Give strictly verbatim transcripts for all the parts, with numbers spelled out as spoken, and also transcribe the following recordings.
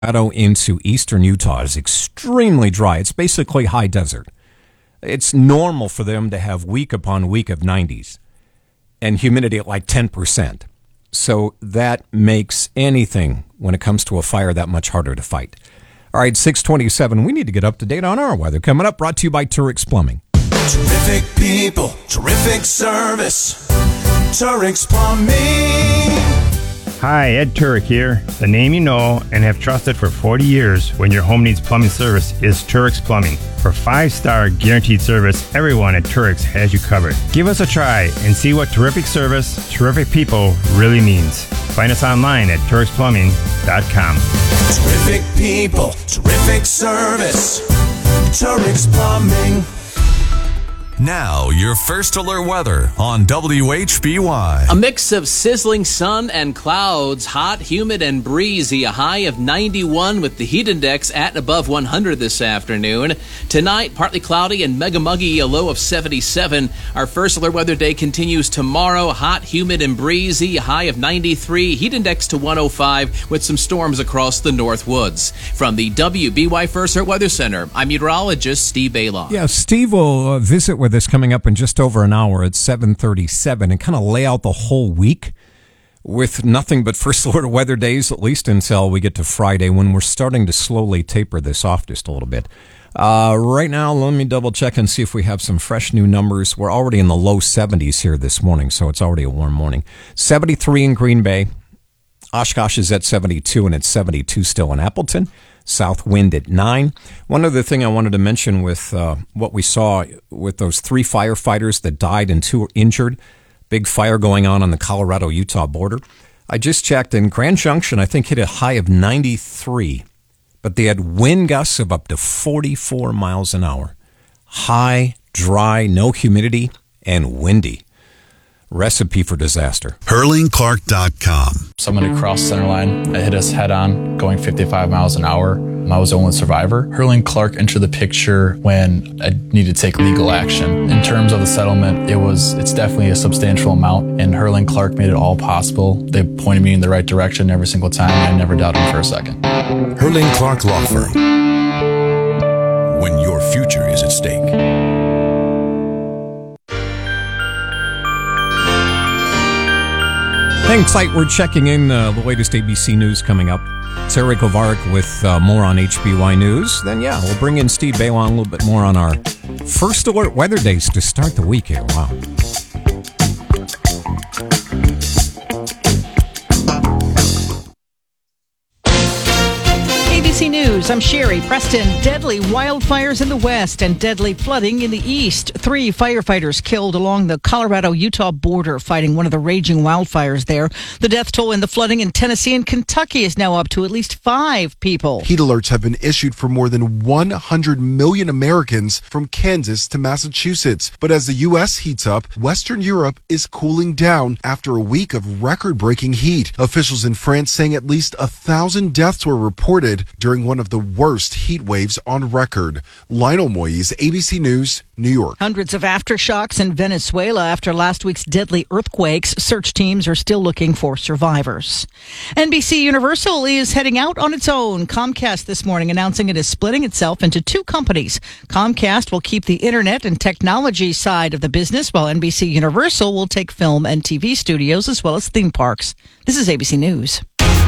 into eastern Utah is extremely dry. It's basically high desert. It's normal for them to have week upon week of nineties and humidity at like ten percent. So that makes anything, when it comes to a fire, that much harder to fight. All right, six twenty-seven, we need to get up to date on our weather. Coming up, brought to you by Turix Plumbing. Terrific people, terrific service. Turix Plumbing. Hi, Ed Turek here. The name you know and have trusted for forty years when your home needs plumbing service is Turix Plumbing. For five-star guaranteed service, everyone at Turix has you covered. Give us a try and see what terrific service, terrific people really means. Find us online at turix plumbing dot com. Terrific people, terrific service. Turix Plumbing. Now, your first alert weather on W H B Y. A mix of sizzling sun and clouds, hot, humid, and breezy. A high of ninety-one with the heat index at above one hundred this afternoon. Tonight, partly cloudy and mega muggy, a low of seventy-seven. Our first alert weather day continues tomorrow. Hot, humid, and breezy. A high of ninety-three. Heat index to one oh five with some storms across the North Woods. From the W B Y First Alert Weather Center, I'm meteorologist Steve Baylon. Yeah, Steve will uh, visit with us coming up in just over an hour at seven thirty-seven and kind of lay out the whole week with nothing but first alert weather days, at least until we get to Friday when we're starting to slowly taper this off just a little bit. Uh, right now, let me double check and see if we have some fresh new numbers. We're already in the low seventies here this morning, so it's already a warm morning. seventy-three in Green Bay. Oshkosh is at seventy-two, and it's seventy-two still in Appleton. South wind at nine. One other thing I wanted to mention with uh, what we saw with those three firefighters that died and two injured, big fire going on on the Colorado-Utah border. I just checked, and Grand Junction, I think, hit a high of ninety-three, but they had wind gusts of up to forty-four miles an hour. High, dry, no humidity, and windy. Recipe for disaster. Hurling Clark dot com. Someone had crossed center line. It hit us head on, going fifty-five miles an hour. I was the only survivor. Hurling Clark entered the picture when I needed to take legal action. In terms of the settlement, it was it's definitely a substantial amount, and Hurling Clark made it all possible. They pointed me in the right direction every single time, and I never doubted them for a second. Hurling Clark Law Firm. When your future is at stake. Hang tight, we're checking in uh, the latest A B C News coming up. Terry Kovarik with uh, more on H B Y News. Then, yeah, we'll bring in Steve Baylon a little bit more on our first alert weather days to start the week here. Wow. A B C News, I'm Sherry Preston. Deadly wildfires in the west and deadly flooding in the east. Three firefighters killed along the Colorado-Utah border fighting one of the raging wildfires there. The death toll in the flooding in Tennessee and Kentucky is now up to at least five people. Heat alerts have been issued for more than one hundred million Americans from Kansas to Massachusetts. But as the U S heats up, Western Europe is cooling down after a week of record-breaking heat. Officials in France saying at least a thousand deaths were reported during one of the worst heat waves on record. Lionel Moyes, A B C News, New York. Hundreds of aftershocks in Venezuela after last week's deadly earthquakes. Search teams are still looking for survivors. N B C Universal is heading out on its own. Comcast this morning announcing it is splitting itself into two companies. Comcast will keep the internet and technology side of the business, while N B C Universal will take film and T V studios as well as theme parks. This is A B C News.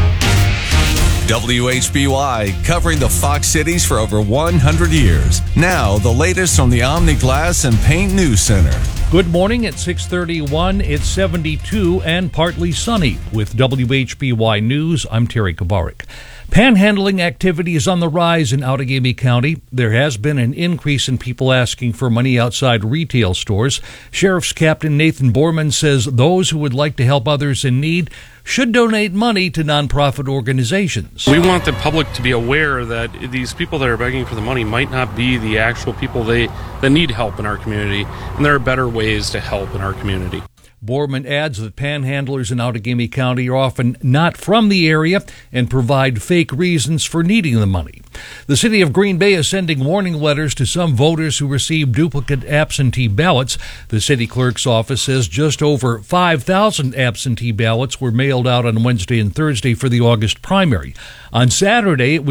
W H B Y, covering the Fox cities for over one hundred years. Now, the latest from the Omni Glass and Paint News Center. Good morning at six thirty-one. It's seventy-two and partly sunny. With W H B Y News, I'm Terry Kovarik. Panhandling activity is on the rise in Outagamie County. There has been an increase in people asking for money outside retail stores. Sheriff's Captain Nathan Borman says those who would like to help others in need should donate money to nonprofit organizations. We want the public to be aware that these people that are begging for the money might not be the actual people they, that need help in our community, and there are better ways to help in our community. Borman adds that panhandlers in Outagamie County are often not from the area and provide fake reasons for needing the money. The city of Green Bay is sending warning letters to some voters who received duplicate absentee ballots. The city clerk's office says just over five thousand absentee ballots were mailed out on Wednesday and Thursday for the August primary. On Saturday, it was